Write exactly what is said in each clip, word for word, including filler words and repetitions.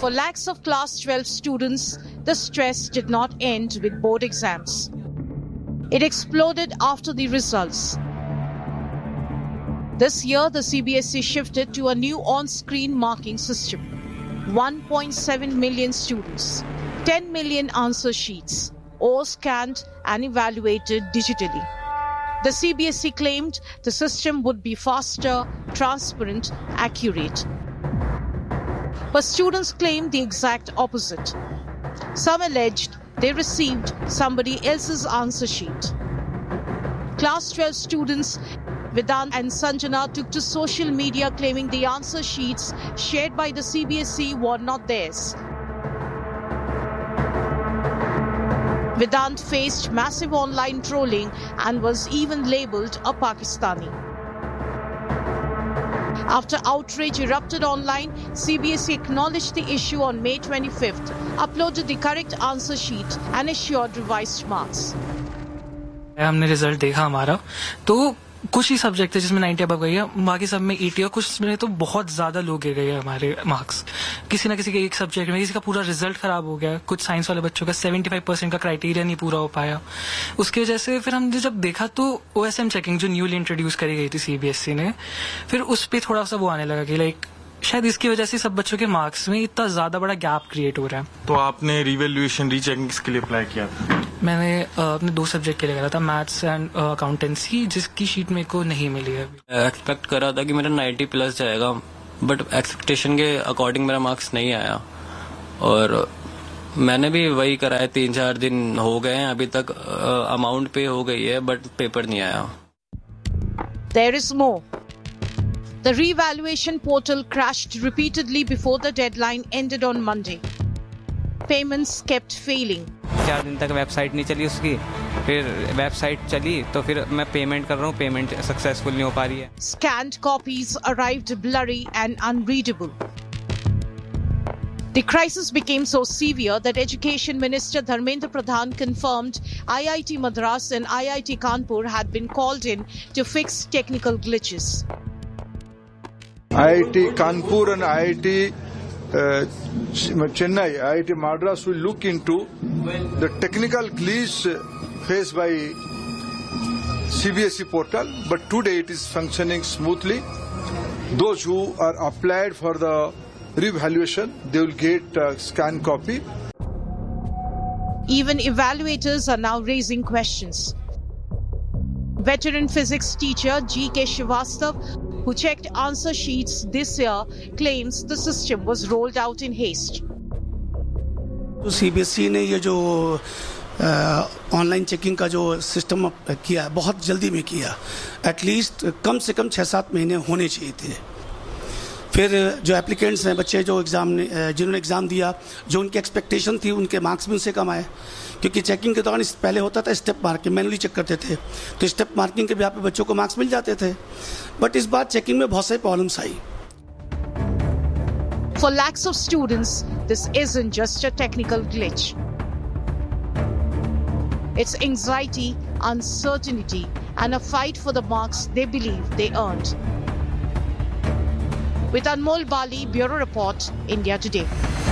For lakhs of class twelve students, the stress did not end with board exams. It exploded after the results. This year, the C B S E shifted to a new on-screen marking system. one point seven million students, ten million answer sheets, all scanned and evaluated digitally. The C B S E claimed the system would be faster, transparent, accurate. But students claimed the exact opposite. Some alleged they received somebody else's answer sheet. Class twelve students Vedant and Sanjana took to social media claiming the answer sheets shared by the C B S E were not theirs. Vedant faced massive online trolling and was even labelled a Pakistani. After outrage erupted online, C B S E acknowledged the issue on May twenty-fifth, uploaded the correct answer sheet and assured revised marks. हमने result देखा हमारा तो कुछ ही subject है जिसमें ninety above गई है, बाकी सब में एटी और कुछ में तो बहुत ज्यादा लो गिर गए हैं हमारे मार्क्स. किसी ना किसी के एक सब्जेक्ट में किसी का पूरा रिजल्ट खराब हो गया. कुछ साइंस वाले बच्चों का पचहत्तर परसेंट का क्राइटेरिया नहीं पूरा हो पाया. उसकी वजह से फिर हमने जब देखा तो ओएसएम चेकिंग जो न्यूली इंट्रोड्यूस करी गई थी सीबीएसई ने, फिर उस पर थोड़ा सा वो आने लगा कि लाइक शायद इसकी वजह से सब बच्चों के मार्क्स में इतना ज्यादा बड़ा गैप क्रिएट हो रहा है. तो आपने रिवैल्यूएशन रीचेकिंग के लिए अप्लाई किया था? मैंने अपने दो सब्जेक्ट के लिए करा था, मैथ्स एंड अकाउंटेंसी, जिसकी शीट मेरे को नहीं मिली है. एक्सपेक्ट करा था कि मेरा नाइंटी प्लस जाएगा, बट एक्सपेक्टेशन के अकॉर्डिंग मेरा मार्क्स नहीं आया. और मैंने भी वही करा है, तीन चार दिन हो गए हैं अभी तक, अमाउंट पे हो गई है बट पेपर नहीं आया. There is more. The re-evaluation portal crashed repeatedly before the deadline ended on Monday. Payments kept failing. चार दिन तक वेबसाइट नहीं चली उसकी, फिर वेबसाइट चली तो फिर मैं पेमेंट कर रहा हूँ, पेमेंट सक्सेसफुल नहीं हो पा रही है. Scanned copies arrived blurry and unreadable. The crisis became so severe that Education Minister Dharmendra Pradhan confirmed I I T Madras and I I T Kanpur had been called in to fix technical glitches. I I T Kanpur and I I T uh, Chennai, I I T Madras will look into the technical glitch faced by C B S E portal, but today it is functioning smoothly. Those who are applied for the re-evaluation, they will get a scanned copy. Even evaluators are now raising questions. Veteran physics teacher G K Srivastav, who checked answer sheets this year, claims the system was rolled out in haste. तो CBSE ने ये जो online checking का जो system किया बहुत जल्दी में किया. एटलीस्ट कम से कम छः सात महीने होने चाहिए थे. फिर जो एप्लीकेंट्स हैं, बच्चे जो एग्ज़ाम ने जिन्होंने एग्ज़ाम दिया, जो उनकी एक्सपेक्टेशन थी उनके मार्क्स भी उनसे कम आए. क्योंकि चेकिंग के दौरान पहले होता था स्टेप मार्किंग, मैनुअली चेक करते थे, तो स्टेप मार्किंग के भी पे बच्चों को मार्क्स मिल जाते थे. बट इस बार चेकिंग में बहुत सारी problems I. For lakhs of students, this isn't just a technical glitch. It's anxiety, uncertainty, and a fight for the marks they believe they earned. With Anmol Bali, Bureau Report, India Today.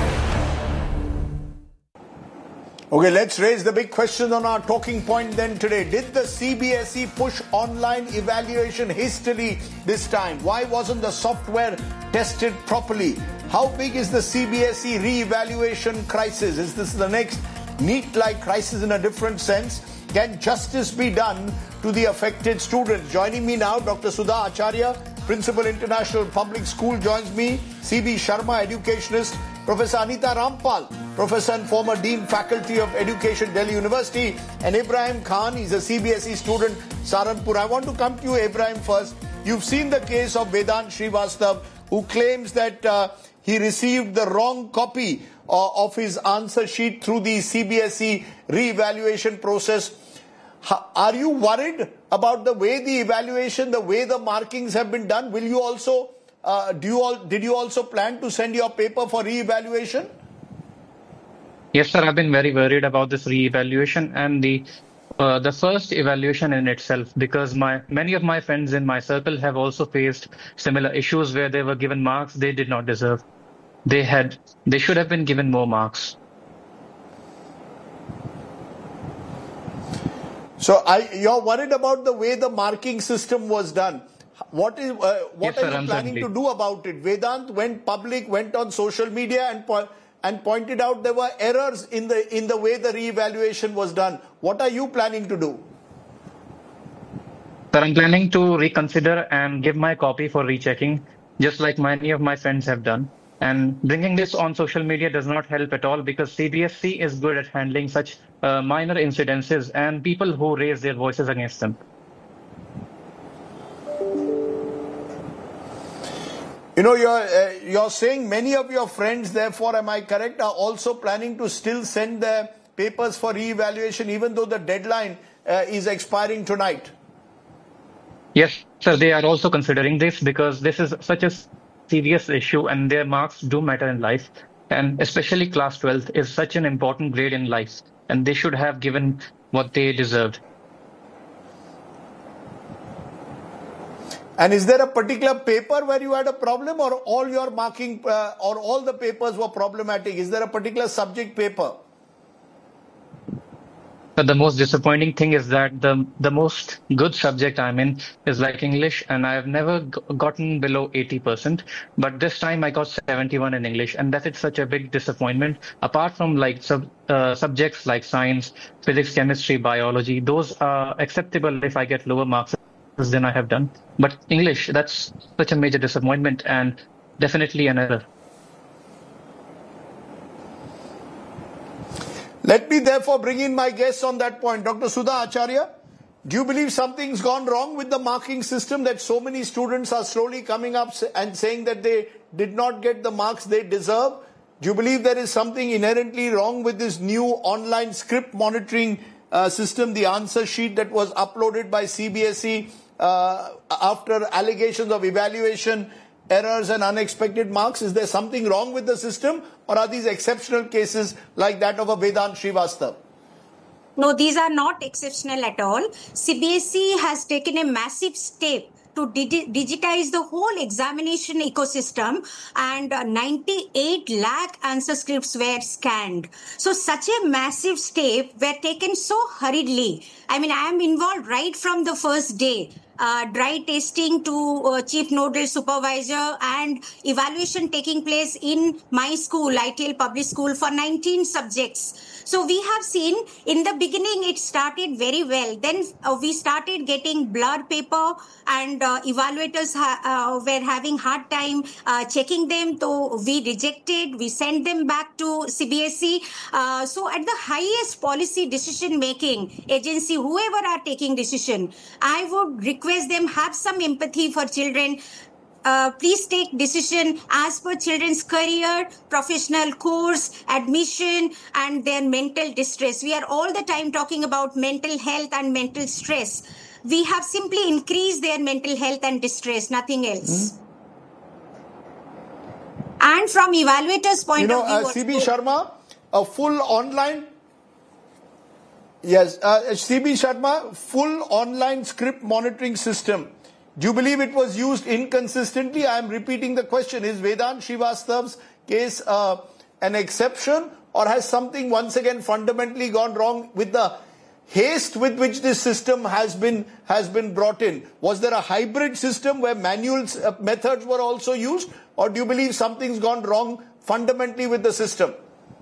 Okay, let's raise the big question on our talking point then today. Did the C B S E push online evaluation hastily this time? Why wasn't the software tested properly? How big is the C B S E re-evaluation crisis? Is this the next NEET-like crisis in a different sense? Can justice be done to the affected students? Joining me now, Doctor Sudha Acharya, Principal International Public School, joins me. C B Sharma, educationist. Professor Anita Rampal, Professor and former Dean Faculty of Education, Delhi University. And Ibrahim Khan, he's a C B S E student, Saranpur. I want to come to you, Ibrahim, first. You've seen the case of Vedant Srivastav, who claims that uh, he received the wrong copy uh, of his answer sheet through the C B S E re-evaluation process. Are you worried about the way the evaluation, the way the markings have been done? Will you also, uh, do you all, did you also plan to send your paper for re-evaluation? Yes, sir. I've been very worried about this re-evaluation and the uh, the first evaluation in itself, because my many of my friends in my circle have also faced similar issues where they were given marks they did not deserve. they had they should have been given more marks. So I, you're worried about the way the marking system was done. What is uh, what Yes, are sir, you I'm planning certainly- to do about it? Vedant went public, went on social media and po- and pointed out there were errors in the in the way the re-evaluation was done. What are you planning to do? But I'm planning to reconsider and give my copy for rechecking, just like many of my friends have done. And bringing this on social media does not help at all because C B S E is good at handling such uh, minor incidences and people who raise their voices against them. You know, you're uh, you're saying many of your friends, therefore, am I correct, are also planning to still send their papers for re-evaluation even though the deadline uh, is expiring tonight? Yes, sir, they are also considering this because this is such a serious issue and their marks do matter in life. And especially class twelfth is such an important grade in life and they should have given what they deserved. And is there a particular paper where you had a problem or all your marking uh, or all the papers were problematic? Is there a particular subject paper? But the most disappointing thing is that the the most good subject I'm in is like English, and I've never g- gotten below eighty percent. But this time I got seventy-one in English, and that is such a big disappointment. Apart from like sub, uh, subjects like science, physics, chemistry, biology, those are acceptable if I get lower marks than I have done. But English, that's such a major disappointment and definitely an error. Let me therefore bring in my guests on that point. Doctor Sudha Acharya, do you believe something's gone wrong with the marking system that so many students are slowly coming up and saying that they did not get the marks they deserve? Do you believe there is something inherently wrong with this new online script monitoring uh, system, the answer sheet that was uploaded by C B S E uh, after allegations of evaluation errors and unexpected marks? Is there something wrong with the system, or are these exceptional cases like that of a Vedant Srivastav? No, these are not exceptional at all. C B S E has taken a massive step to digi- digitize the whole examination ecosystem, and uh, ninety-eight lakh answer scripts were scanned. So such a massive step were taken so hurriedly. I mean, I am involved right from the first day. Uh, dry testing to uh, chief nodal supervisor and evaluation taking place in my school, I T L Public School, for nineteen subjects. So we have seen in the beginning it started very well. Then uh, we started getting blurred paper and uh, evaluators ha- uh, were having hard time uh, checking them. So we rejected, we sent them back to C B S E. Uh, so at the highest policy decision making agency, whoever are taking decision, I would request them have some empathy for children. Uh, please take decision as per children's career, professional course, admission, and their mental distress. We are all the time talking about mental health and mental stress. We have simply increased their mental health and distress, nothing else. Mm-hmm. And from evaluators' point you know, of view, uh, C B Sharma, a full online. Yes, uh, C B Sharma, full online script monitoring system. Do you believe it was used inconsistently? I am repeating the question. Is Vedant Srivastav's case uh, an exception, or has something once again fundamentally gone wrong with the haste with which this system has been has been brought in? Was there a hybrid system where manual uh, methods were also used, or do you believe something's gone wrong fundamentally with the system?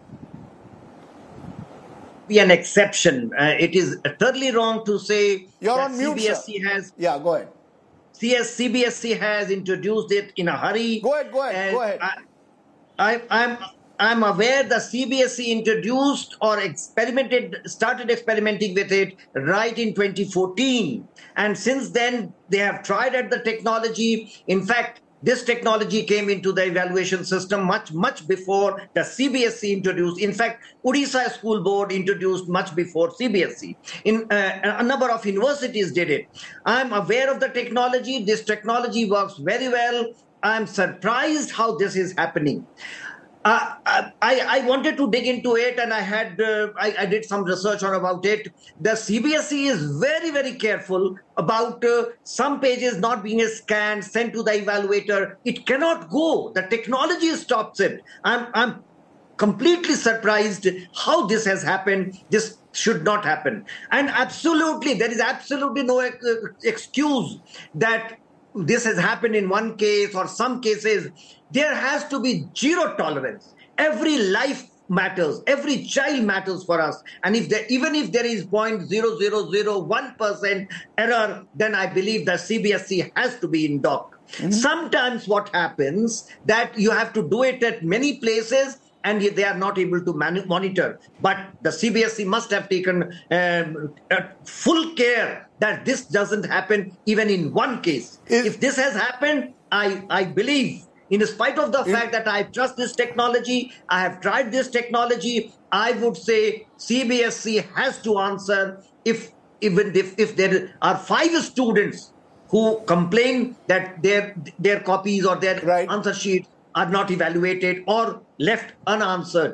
Be an exception. Uh, it is thoroughly wrong to say You're that on mute, C B S E sir. has. Yeah, go ahead. C B S E has introduced it in a hurry. Go ahead, go ahead, go ahead. I, I, I'm I'm aware the C B S E introduced or experimented, started experimenting with it right in twenty fourteen, and since then they have tried at the technology. In fact, this technology came into the evaluation system much, much before the C B S E introduced. In fact, Odisha School Board introduced much before C B S E. In uh, a number of universities did it. I'm aware of the technology. This technology works very well. I'm surprised how this is happening. Uh, I, I wanted to dig into it, and I had uh, I, I did some research on about it. The C B S E is very, very careful about uh, some pages not being scanned, sent to the evaluator. It cannot go. The technology stops it. I'm I'm completely surprised how this has happened. This should not happen. And absolutely, there is absolutely no ex- excuse that this has happened in one case or some cases. There has to be zero tolerance. Every life matters. Every child matters for us. And if there, even if there is zero point zero zero zero one percent error, then I believe the C B S E has to be in dock. Mm-hmm. Sometimes what happens that you have to do it at many places and they are not able to man- monitor. But the C B S E must have taken um, full care that this doesn't happen even in one case. If, if this has happened, I, I believe, in spite of the if, fact that I trust this technology, I have tried this technology, I would say C B S E has to answer if even if, if there are five students who complain that their their copies or their right. answer sheets are not evaluated or left unanswered.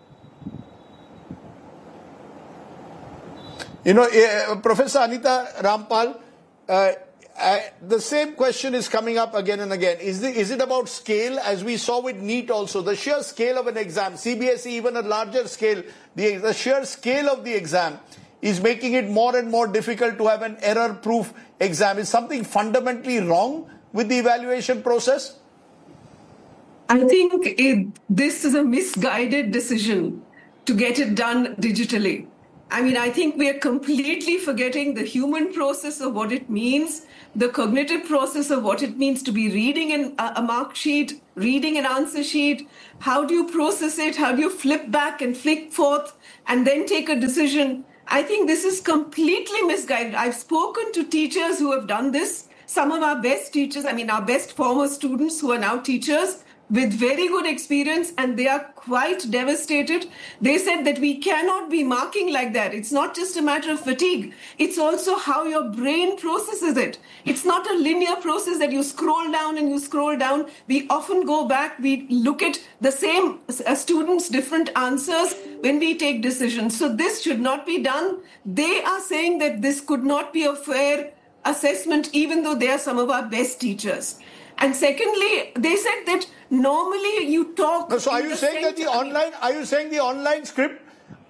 You know, uh, Professor Anita Rampal, uh, Uh, the same question is coming up again and again. Is, the, is it about scale? As we saw with NEET also, the sheer scale of an exam, C B S E even a larger scale, the, the sheer scale of the exam is making it more and more difficult to have an error-proof exam. Is something fundamentally wrong with the evaluation process? I think it, this is a misguided decision to get it done digitally. I mean, I think we are completely forgetting the human process of what it means, the cognitive process of what it means to be reading an, a mark sheet, reading an answer sheet. How do you process it? How do you flip back and flick forth and then take a decision? I think this is completely misguided. I've spoken to teachers who have done this. Some of our best teachers, I mean, our best former students who are now teachers, with very good experience, and they are quite devastated. They said that we cannot be marking like that. It's not just a matter of fatigue. It's also how your brain processes it. It's not a linear process that you scroll down and you scroll down. We often go back, we look at the same uh, students' different answers when we take decisions. So this should not be done. They are saying that this could not be a fair assessment, even though they are some of our best teachers. And secondly, they said that normally you talk. No, so are you saying that the online, are you saying the online script,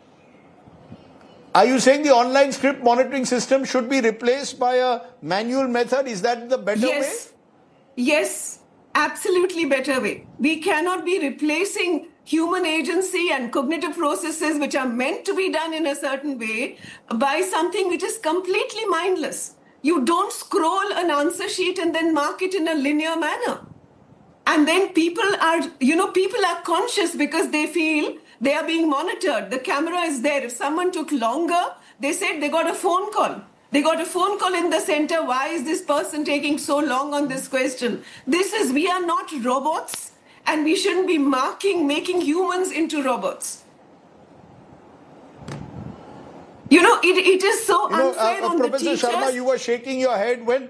are you saying the online script monitoring system should be replaced by a manual method? Is that the better yes. way? Yes, absolutely better way. We cannot be replacing human agency and cognitive processes which are meant to be done in a certain way by something which is completely mindless. You don't scroll an answer sheet and then mark it in a linear manner. And then people are, you know, people are conscious because they feel they are being monitored. The camera is there. If someone took longer, they said they got a phone call. They got a phone call in the center. Why is this person taking so long on this question? This is, we are not robots, and we shouldn't be marking, making humans into robots. You know, it, it is so you know, unfair uh, on Professor the teachers. Sharma, you were shaking your head when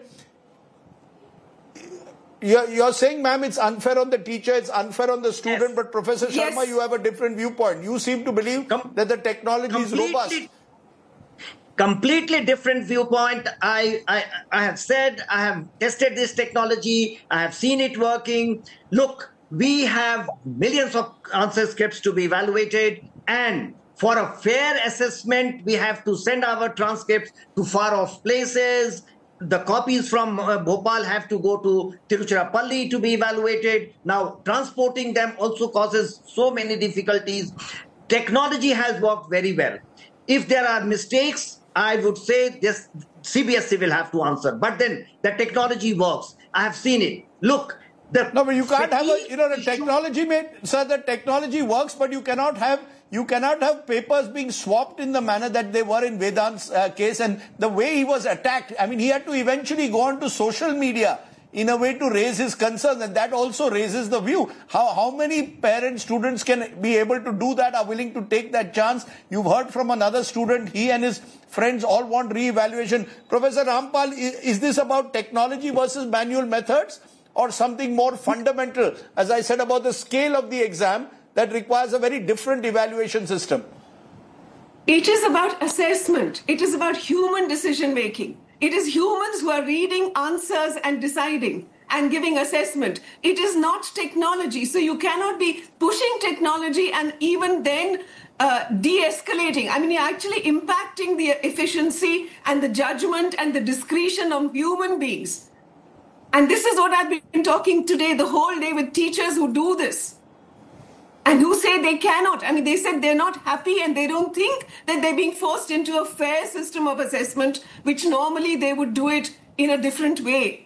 you're, you're saying, ma'am, it's unfair on the teacher, it's unfair on the student, yes. But Professor Sharma, yes. You have a different viewpoint. You seem to believe Com- that the technology is robust. Completely different viewpoint. I, I, I have said, I have tested this technology, I have seen it working. Look, we have millions of answer scripts to be evaluated, and for a fair assessment, we have to send our transcripts to far-off places. The copies from uh, Bhopal have to go to Tiruchirappalli to be evaluated. Now, transporting them also causes so many difficulties. Technology has worked very well. If there are mistakes, I would say this C B S E will have to answer. But then the technology works. I have seen it. Look. The no, but you can't have a, you know, the technology made, sir, the technology works, but you cannot have You cannot have papers being swapped in the manner that they were in Vedant's uh, case, and the way he was attacked. I mean, he had to eventually go on to social media in a way to raise his concerns, and that also raises the view. How, how many parents, students can be able to do that, are willing to take that chance? You've heard from another student, he and his friends all want re-evaluation. Professor Rampal, is, is this about technology versus manual methods, or something more fundamental, as I said, about the scale of the exam, that requires a very different evaluation system. It is about assessment. It is about human decision making. It is humans who are reading answers and deciding and giving assessment. It is not technology. So you cannot be pushing technology and even then uh, de-escalating. I mean, you're actually impacting the efficiency and the judgment and the discretion of human beings. And this is what I've been talking today the whole day with teachers who do this and who say they cannot. I mean, they said they're not happy and they don't think that they're being forced into a fair system of assessment, which normally they would do it in a different way.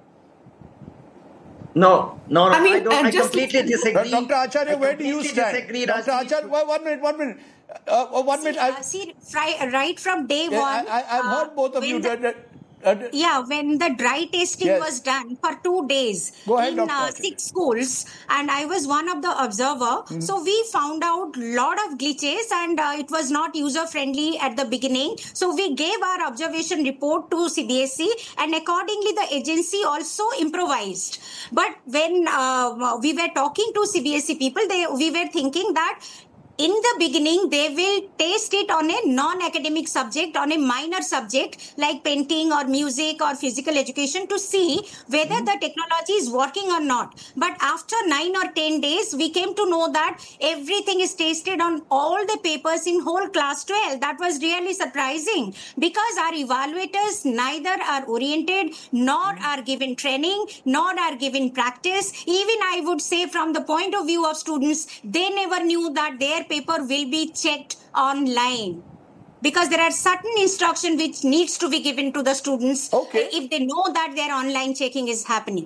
No, no, no. I mean, I, don't, uh, I just- completely disagree. Doctor Acharya, I where do you completely stand? disagree, Doctor Rajneesh. Acharya, one one minute, one minute. Uh, uh, one See, minute. I, uh, see, fri- right from day yeah, one. I, I, I've uh, heard both of when you. the- that- that- uh, Yeah, when the dry testing Yes. was done for two days Go ahead, in Doctor uh, Acharya. six schools, and I was one of the observer. So we found out lot of glitches, and uh, it was not user friendly at the beginning. So we gave our observation report to C B S E, and accordingly the agency also improvised. But when uh, we were talking to C B S E people, they we were thinking that in the beginning, they will test it on a non-academic subject, on a minor subject like painting or music or physical education to see whether the technology is working or not. But after nine or ten days, we came to know that everything is tested on all the papers in whole class twelve. That was really surprising because our evaluators neither are oriented, nor are given training, nor are given practice. Even I would say from the point of view of students, they never knew that their paper will be checked online because there are certain instruction which needs to be given to the students Okay. if they know that their online checking is happening.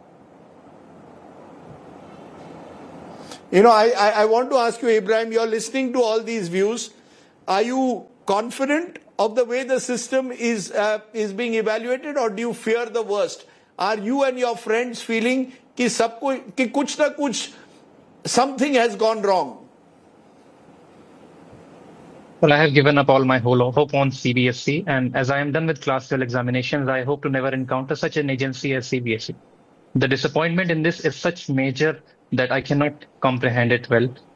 You know, I, I, I want to ask you, Ibrahim, you're listening to all these views. Are you confident of the way the system is uh, is being evaluated, or do you fear the worst? Are you and your friends feeling कि सब कुछ कि कुछ ना कुछ something has gone wrong? Well, I have given up all my whole hope on C B S E, and as I am done with class twelve examinations, I hope to never encounter such an agency as C B S E. The disappointment in this is such major that I cannot comprehend it well.